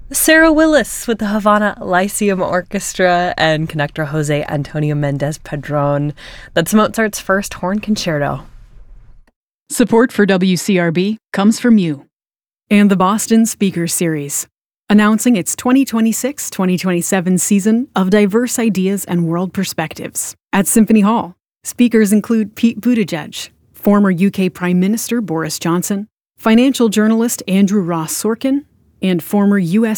Sarah Willis with the Havana Lyceum Orchestra and conductor Jose Antonio Mendez Padron. That's Mozart's first horn concerto. Support for WCRB comes from you and the Boston Speaker Series, announcing its 2026-2027 season of diverse ideas and world perspectives. At Symphony Hall, speakers include Pete Buttigieg, former UK Prime Minister Boris Johnson, financial journalist Andrew Ross Sorkin, and former U.S.